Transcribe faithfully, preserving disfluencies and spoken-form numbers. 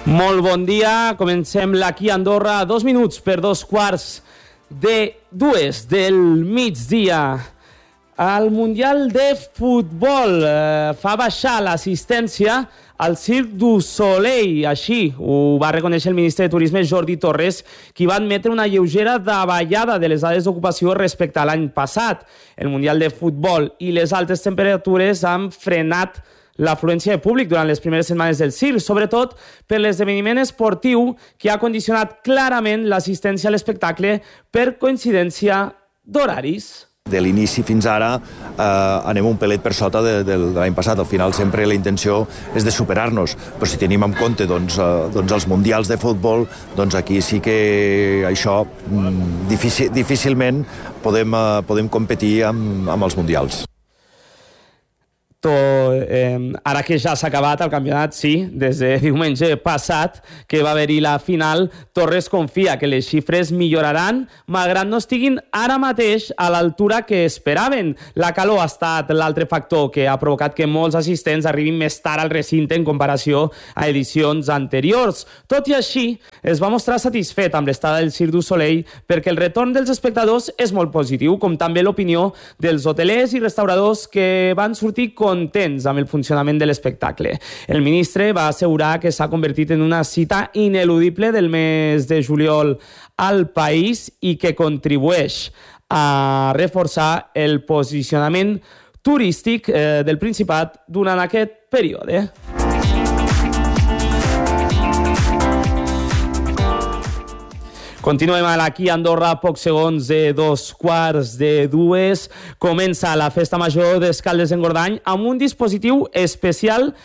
Molt bon dia, comencem l'Aquí Andorra, dos minuts per dos quarts de dues del migdia. El Mundial de Futbol eh, fa baixar l'assistència al Cirque du Soleil, així ho va reconèixer el ministre de Turisme Jordi Torres, qui va admetre una lleugera davallada de les dades d'ocupació respecte a l'any passat. El Mundial de Futbol i les altes temperatures han frenat l'afluència de públic durant les primeres setmanes del circ, sobretot per l'esdeveniment esportiu que ha condicionat clarament l'assistència a l'espectacle per coincidència d'horaris. De l'inici fins ara eh, anem un pelet per sota de, de l'any passat. Al final sempre la intenció és de superar-nos, però si tenim en compte doncs, eh, doncs els mundials de futbol, doncs aquí sí que això mm, difícil, difícilment podem, eh, podem competir amb, amb els mundials. Eh, ara que ja s'ha acabat el campionat, sí, des de diumenge passat que va haver-hi la final, Torres confia que les xifres milloraran malgrat no estiguin ara mateix a l'altura que esperaven. La calor ha estat l'altre factor que ha provocat que molts assistents arribin més tard al recinte en comparació a edicions anteriors. Tot i així, es va mostrar satisfet amb l'estada del Cirque du Soleil perquè el retorn dels espectadors és molt positiu, com també l'opinió dels hotelers i restauradors que van sortir contents amb el funcionament de l'espectacle. El ministre va assegurar que s'ha convertit en una cita ineludible del mes de juliol al país i que contribueix a reforçar el posicionament turístic eh, del Principat durant aquest període. Continuem aquí a Andorra, a pocs segons de dos quarts de dues. Comença la festa major d'Escaldes-Engordany amb un dispositiu especial